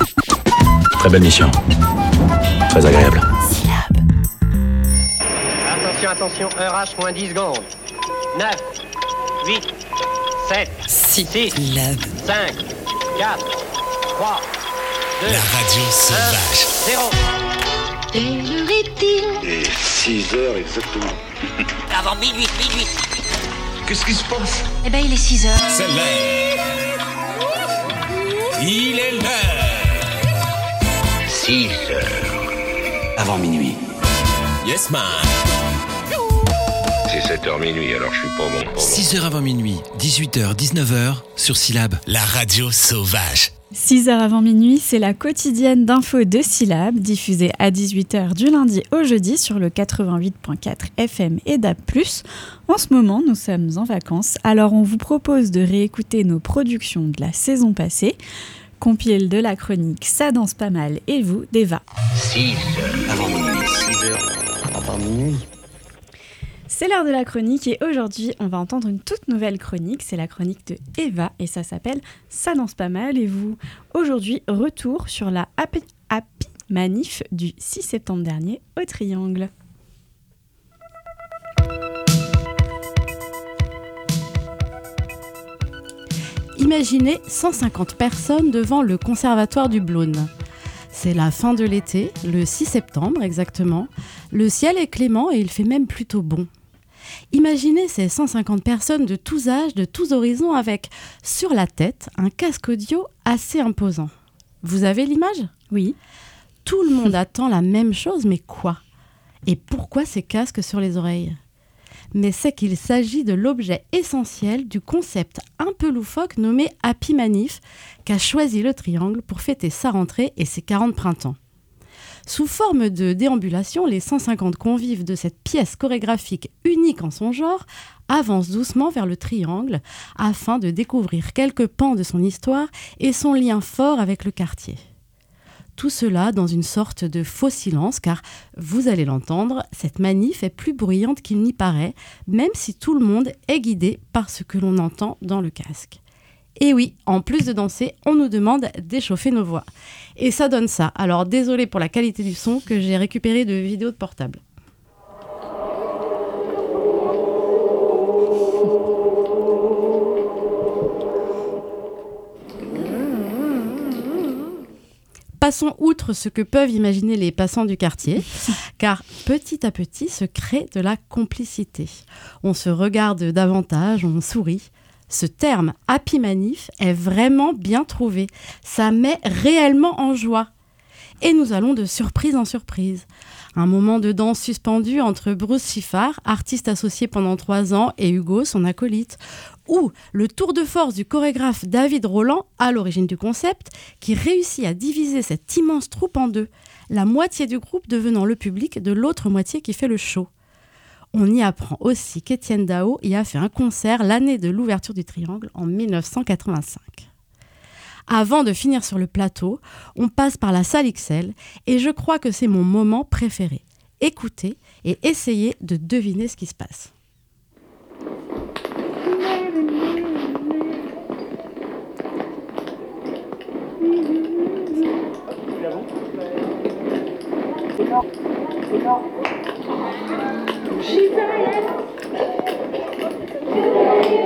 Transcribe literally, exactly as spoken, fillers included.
Très belle mission. Très agréable. Syllabe. Attention, attention, heure H moins dix secondes. neuf, huit, sept, six, Syllabe. cinq, quatre, trois, deux, La radio sauvage. zéro. Quelle heure est-il ? Et six heures exactement. Avant minuit, minuit. Qu'est-ce qui se passe ? Eh ben, il est six heures. C'est l'heure. Il est l'heure. six heures. Avant minuit. Yes, man. C'est sept heures minuit, alors je suis pas bon. Pas bon. six heures avant minuit, dix-huit heures, dix-neuf heures, sur Syllabe. La radio sauvage. six heures avant minuit, c'est la quotidienne d'infos de Syllabe, diffusée à dix-huit heures du lundi au jeudi sur le quatre-vingt-huit virgule quatre F M et D A B plus. En ce moment, nous sommes en vacances, alors on vous propose de réécouter nos productions de la saison passée. Compile de la chronique Ça danse pas mal et vous, d'Eva. six heures avant minuit. six heures avant minuit. C'est l'heure de la chronique et aujourd'hui, on va entendre une toute nouvelle chronique. C'est la chronique de Eva et ça s'appelle Ça danse pas mal et vous. Aujourd'hui, retour sur la Happy, Happy Manif du six septembre dernier au Triangle. Imaginez cent cinquante personnes devant le conservatoire du Blône. C'est la fin de l'été, le six septembre exactement. Le ciel est clément et il fait même plutôt bon. Imaginez ces cent cinquante personnes de tous âges, de tous horizons, avec sur la tête un casque audio assez imposant. Vous avez l'image ? Oui. Tout le monde attend la même chose, mais quoi ? Et pourquoi ces casques sur les oreilles ? Mais c'est qu'il s'agit de l'objet essentiel du concept un peu loufoque nommé Happy Manif qu'a choisi le Triangle pour fêter sa rentrée et ses quarante printemps. Sous forme de déambulation, les cent cinquante convives de cette pièce chorégraphique unique en son genre avancent doucement vers le Triangle afin de découvrir quelques pans de son histoire et son lien fort avec le quartier. Tout cela dans une sorte de faux silence, car, vous allez l'entendre, cette manif est plus bruyante qu'il n'y paraît, même si tout le monde est guidé par ce que l'on entend dans le casque. Et oui, en plus de danser, on nous demande d'échauffer nos voix. Et ça donne ça. Alors désolé pour la qualité du son que j'ai récupéré de vidéos de portable. Passons outre ce que peuvent imaginer les passants du quartier, car petit à petit se crée de la complicité. On se regarde davantage, on sourit. Ce terme « Happy Manif » est vraiment bien trouvé. Ça met réellement en joie. Et nous allons de surprise en surprise. Un moment de danse suspendu entre Bruce Chiffard, artiste associé pendant trois ans, et Hugo, son acolyte. Ou le tour de force du chorégraphe David Roland, à l'origine du concept, qui réussit à diviser cette immense troupe en deux, la moitié du groupe devenant le public de l'autre moitié qui fait le show. On y apprend aussi qu'Étienne Dao y a fait un concert l'année de l'ouverture du Triangle en dix-neuf cent quatre-vingt-cinq. Avant de finir sur le plateau, on passe par la salle X L et je crois que c'est mon moment préféré. Écoutez et essayez de deviner ce qui se passe. C'est